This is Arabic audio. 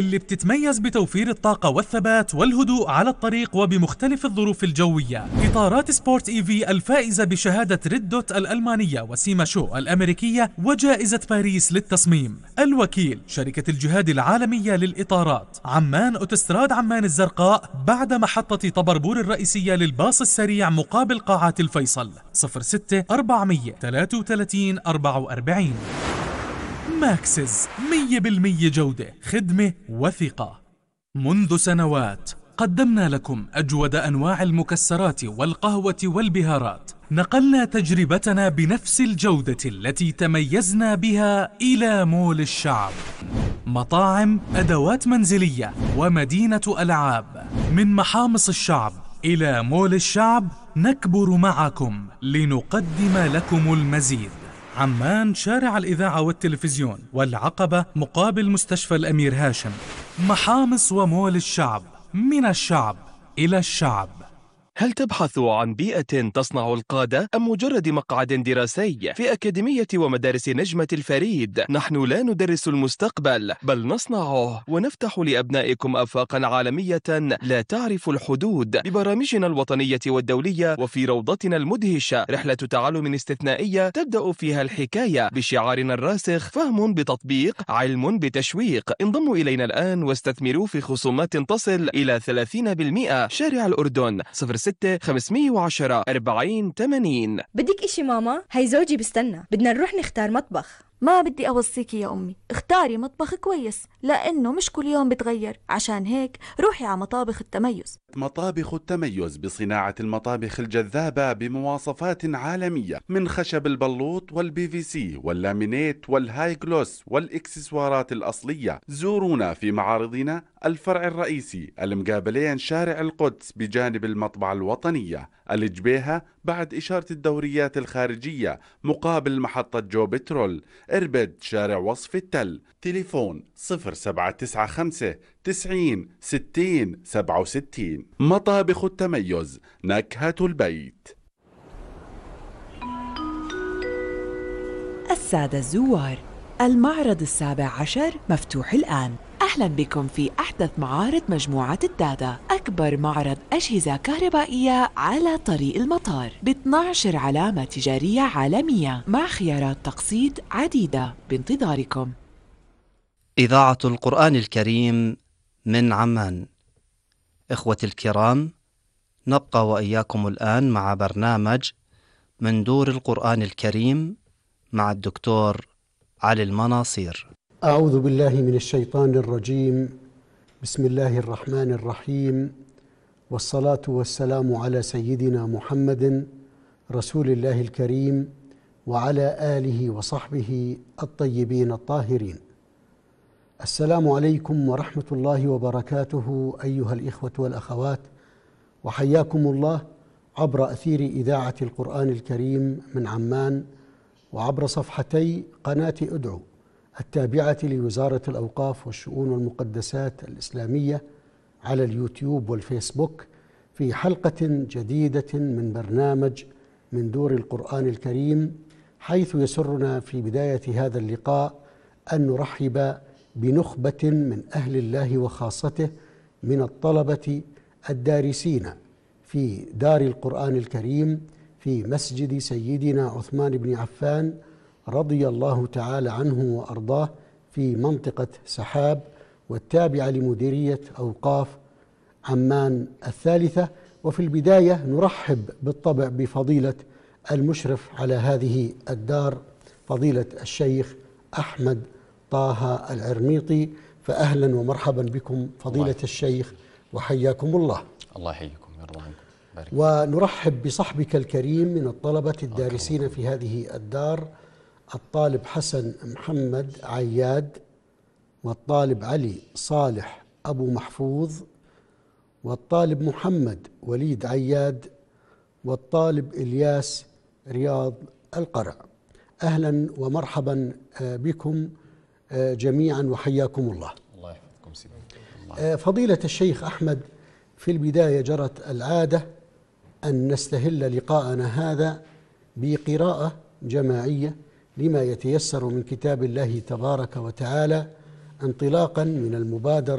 اللي بتتميز بتوفير الطاقة والثبات والهدوء على الطريق وبمختلف الظروف الجوية. إطارات سبورت إيفي الفائزة بشهادة ريد دوت الألمانية وسيما شو الأمريكية وجائزة باريس للتصميم. الوكيل شركة الجهاد العالمية للإطارات، عمان أوتوستراد عمان الزرقاء بعد محطة طبربور الرئيسية للباص السريع مقابل قاعات الفيصل. 06 433 44. ماكسز 100% جودة، خدمة وثقة. منذ سنوات قدمنا لكم أجود أنواع المكسرات والقهوة والبهارات. نقلنا تجربتنا بنفس الجودة التي تميزنا بها إلى مول الشعب. مطاعم، أدوات منزلية ومدينة ألعاب. من محامص الشعب إلى مول الشعب نكبر معكم لنقدم لكم المزيد. عمان شارع الإذاعة والتلفزيون والعقبة مقابل مستشفى الأمير هاشم. محامص ومول الشعب، من الشعب إلى الشعب. هل تبحث عن بيئة تصنع القادة أم مجرد مقعد دراسي؟ في أكاديمية ومدارس نجمة الفريد نحن لا ندرس المستقبل بل نصنعه، ونفتح لأبنائكم آفاقا عالمية لا تعرف الحدود ببرامجنا الوطنية والدولية. وفي روضتنا المدهشة رحلة تعلم استثنائية تبدأ فيها الحكاية بشعارنا الراسخ: فهم بتطبيق، علم بتشويق. انضموا إلينا الآن واستثمروا في خصومات تصل إلى 30%. شارع الأردن 06 510 40 80. بدك إشي ماما؟ هاي زوجي بستنى، بدنا نروح نختار مطبخ. ما بدي أوصيكي يا أمي، اختاري مطبخ كويس لأنه مش كل يوم بتغير. عشان هيك روحي على مطابخ التميز. مطابخ التميز بصناعة المطابخ الجذابة بمواصفات عالمية، من خشب البلوط والPVC واللامينيت والهاي جلوس والإكسسوارات الأصلية. زورونا في معارضنا الفرع الرئيسي المقابلين شارع القدس بجانب المطبعة الوطنية، الجبيهة بعد إشارة الدوريات الخارجية مقابل محطة جو بترول. إربد شارع وصف التل. تليفون 0795 90 60 67. مطابخ التميز، نكهة البيت. السادة الزوار، المعرض 17 مفتوح الآن. أهلا بكم في أحدث معارض مجموعة الدادا، أكبر معرض أجهزة كهربائية على طريق المطار ب12 علامة تجارية عالمية مع خيارات تقسيط عديدة بانتظاركم. إذاعة القرآن الكريم من عمان. إخوتي الكرام، نبقى وإياكم الآن مع برنامج من دور القرآن الكريم مع الدكتور علي المناصير. أعوذ بالله من الشيطان الرجيم. بسم الله الرحمن الرحيم، والصلاة والسلام على سيدنا محمد رسول الله الكريم وعلى آله وصحبه الطيبين الطاهرين. السلام عليكم ورحمة الله وبركاته أيها الإخوة والأخوات، وحياكم الله عبر أثير إذاعة القرآن الكريم من عمان وعبر صفحتي قناة أدعو التابعة لوزارة الأوقاف والشؤون والمقدسات الإسلامية على اليوتيوب والفيسبوك، في حلقة جديدة من برنامج من دور القرآن الكريم، حيث يسرنا في بداية هذا اللقاء أن نرحب بنخبة من أهل الله وخاصته من الطلبة الدارسين في دار القرآن الكريم في مسجد سيدنا عثمان بن عفان رضي الله تعالى عنه وأرضاه في منطقة سحاب، والتابعة لمديرية أوقاف عمان الثالثة. وفي البداية نرحب بالطبع بفضيلة المشرف على هذه الدار، فضيلة الشيخ أحمد طه العرميطي. فأهلا ومرحبا بكم فضيلة الشيخ وحياكم الله. الله يحييكم ويرضى عنكم. ونرحب بصحبك الكريم من الطلبة الدارسين في هذه الدار، الطالب حسن محمد عياد، والطالب علي صالح أبو محفوظ، والطالب محمد وليد عياد، والطالب إلياس رياض القرع. أهلا ومرحبا بكم جميعا وحياكم الله. الله يحفظكم سيدي. فضيلة الشيخ أحمد، في البداية جرت العادة أن نستهل لقاءنا هذا بقراءة جماعية لما يتيسر من كتاب الله تبارك وتعالى، انطلاقا من المبادرة